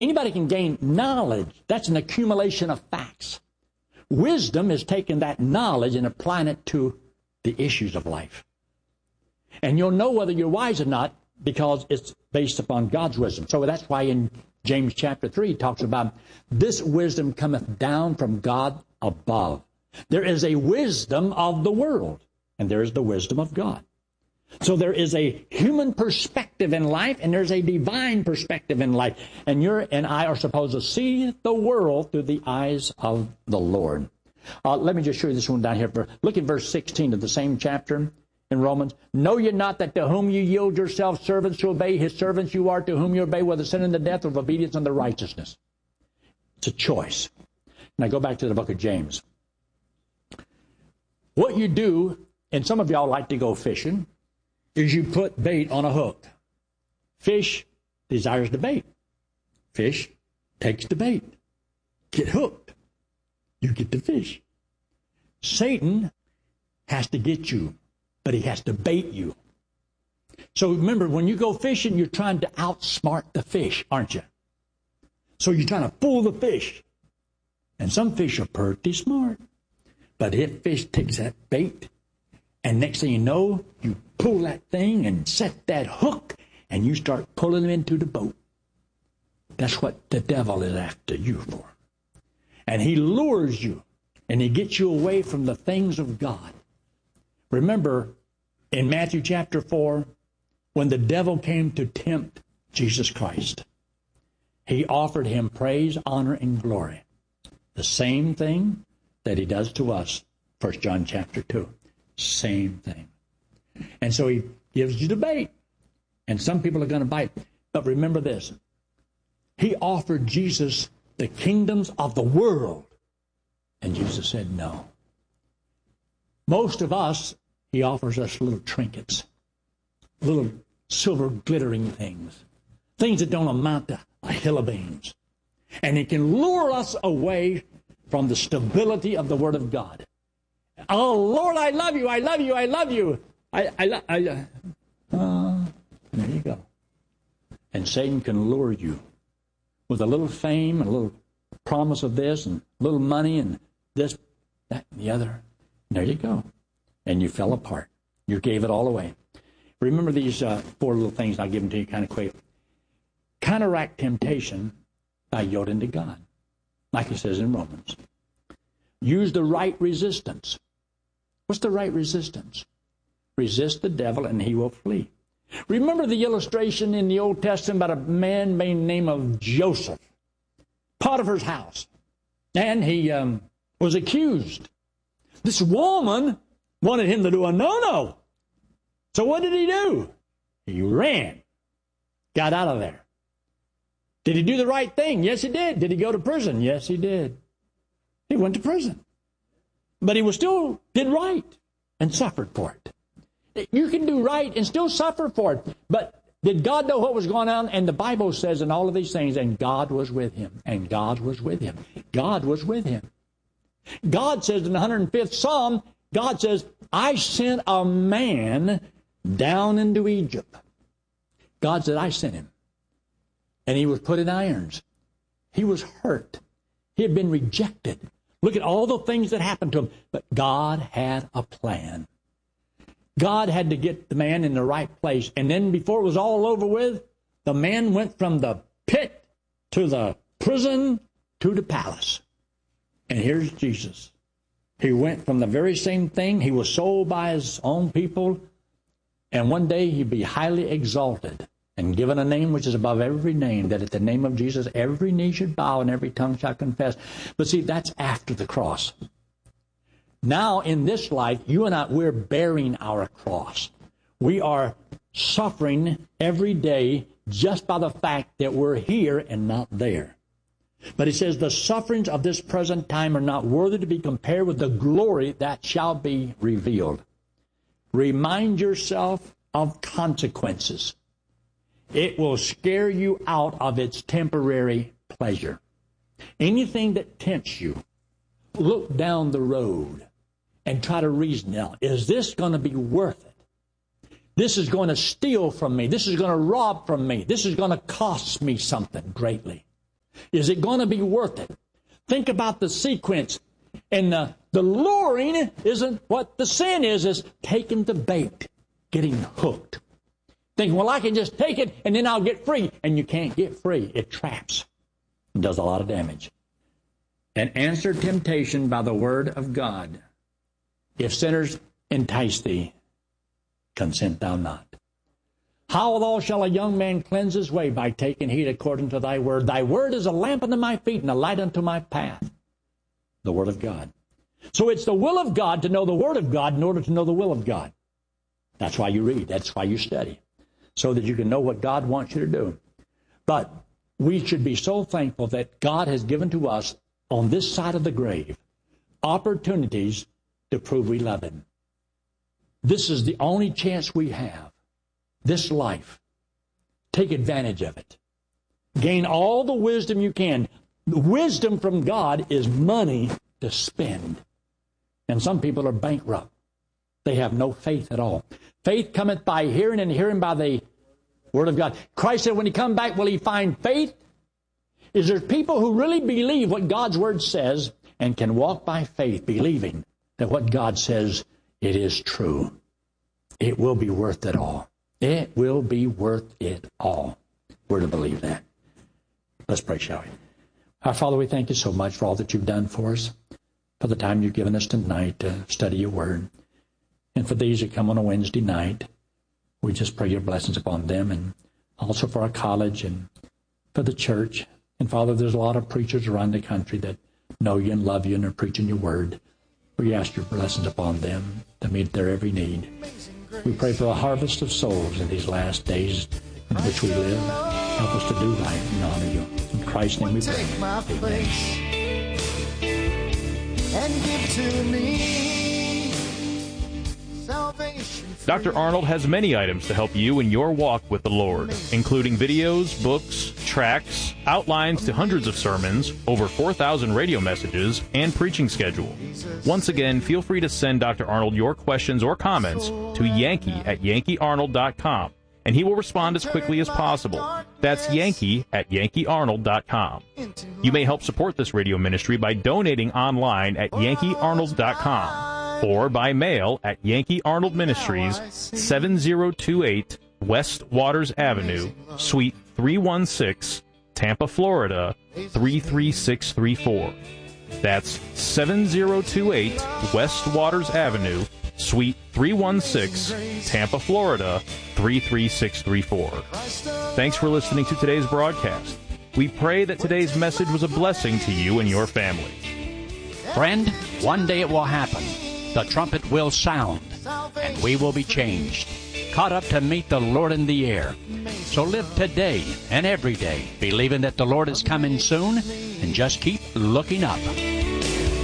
Anybody can gain knowledge. That's an accumulation of facts. Wisdom is taking that knowledge and applying it to the issues of life. And you'll know whether you're wise or not because it's based upon God's wisdom. So that's why in James chapter 3 it talks about this wisdom cometh down from God above. There is a wisdom of the world, and there is the wisdom of God. So there is a human perspective in life, and there's a divine perspective in life. And you and I are supposed to see the world through the eyes of the Lord. Let me just show you this one down here. Look at verse 16 of the same chapter in Romans. Know ye not that to whom you yield yourselves servants to obey, his servants you are, to whom you obey, whether sin unto death or of obedience unto righteousness. It's a choice. Now go back to the book of James. What you do, and some of y'all like to go fishing, is you put bait on a hook. Fish desires the bait. Fish takes the bait. Get hooked. You get the fish. Satan has to get you, but he has to bait you. So remember, when you go fishing, you're trying to outsmart the fish, aren't you? So you're trying to fool the fish. And some fish are pretty smart. But if fish takes that bait, and next thing you know, you pull that thing and set that hook, and you start pulling them into the boat. That's what the devil is after you for. And he lures you, and he gets you away from the things of God. Remember, in Matthew chapter 4, when the devil came to tempt Jesus Christ, he offered him praise, honor, and glory. The same thing that he does to us, 1 John chapter 2. Same thing. And so he gives you the bait. And some people are going to bite. But remember this. He offered Jesus the kingdoms of the world. And Jesus said no. Most of us, he offers us little trinkets. Little silver glittering things. Things that don't amount to a hill of beans. And he can lure us away from the stability of the Word of God. Oh, Lord, I love you, I love you, I love you. There you go. And Satan can lure you with a little fame and a little promise of this and a little money and this, that, and the other. And there you go. And you fell apart. You gave it all away. Remember these 4 little things. I'll give them to you kind of quick. Counteract temptation by yielding to God, like it says in Romans. Use the right resistance. What's the right resistance? Resist the devil and he will flee. Remember the illustration in the Old Testament about a man by the name of Joseph, Potiphar's house. And he was accused. This woman wanted him to do a no-no. So what did he do? He ran. Got out of there. Did he do the right thing? Yes, he did. Did he go to prison? Yes, he did. He went to prison. But he was still did right and suffered for it. You can do right and still suffer for it. But did God know what was going on? And the Bible says in all of these things, and God was with him. And God was with him. God was with him. God says in the 105th Psalm, God says, I sent a man down into Egypt. God said, I sent him. And he was put in irons. He was hurt. He had been rejected. Look at all the things that happened to him. But God had a plan. God had to get the man in the right place. And then before it was all over with, the man went from the pit to the prison to the palace. And here's Jesus. He went from the very same thing. He was sold by his own people. And one day he'd be highly exalted and given a name which is above every name, that at the name of Jesus every knee should bow and every tongue shall confess. But see, that's after the cross. Now in this life, you and I, we're bearing our cross. We are suffering every day just by the fact that we're here and not there. But he says the sufferings of this present time are not worthy to be compared with the glory that shall be revealed. Remind yourself of consequences. It will scare you out of its temporary pleasure. Anything that tempts you, look down the road and try to reason out. Is this going to be worth it? This is going to steal from me. This is going to rob from me. This is going to cost me something greatly. Is it going to be worth it? Think about the sequence. And the luring isn't what the sin is taking the bait, getting hooked. Thinking, well, I can just take it and then I'll get free. And you can't get free. It traps. It does a lot of damage. And answer temptation by the word of God. If sinners entice thee, consent thou not. How thou shall a young man cleanse his way? By taking heed according to thy word. Thy word is a lamp unto my feet and a light unto my path. The word of God. So it's the will of God to know the word of God in order to know the will of God. That's why you read. That's why you study. So that you can know what God wants you to do. But we should be so thankful that God has given to us on this side of the grave opportunities to prove we love Him. This is the only chance we have. This life. Take advantage of it. Gain all the wisdom you can. The wisdom from God is money to spend. And some people are bankrupt. They have no faith at all. Faith cometh by hearing, and hearing by the word of God. Christ said when He come back, will He find faith? Is there people who really believe what God's word says and can walk by faith, believing that what God says, it is true. It will be worth it all. It will be worth it all. We're to believe that. Let's pray, shall we? Our Father, we thank you so much for all that you've done for us, for the time you've given us tonight to study your word. And for these that come on a Wednesday night, we just pray your blessings upon them, and also for our college and for the church. And Father, there's a lot of preachers around the country that know you and love you and are preaching your word. We ask your blessings upon them to meet their every need. We pray for a harvest of souls in these last days in which we live. Help us to do right and honor you. In Christ's name we pray. Take my place and give to me salvation. Dr. Arnold has many items to help you in your walk with the Lord, including videos, books, tracts, outlines to hundreds of sermons, over 4,000 radio messages, and preaching schedule. Once again, feel free to send Dr. Arnold your questions or comments to Yankee@YankeeArnold.com, and he will respond as quickly as possible. That's Yankee@YankeeArnold.com. You may help support this radio ministry by donating online at YankeeArnold.com. or by mail at Yankee Arnold Ministries, 7028 West Waters Avenue, Suite 316, Tampa, Florida, 33634. That's 7028 West Waters Avenue, Suite 316, Tampa, Florida, 33634. Thanks for listening to today's broadcast. We pray that today's message was a blessing to you and your family. Friend, one day it will happen. The trumpet will sound, and we will be changed, caught up to meet the Lord in the air. So live today and every day, believing that the Lord is coming soon, and just keep looking up.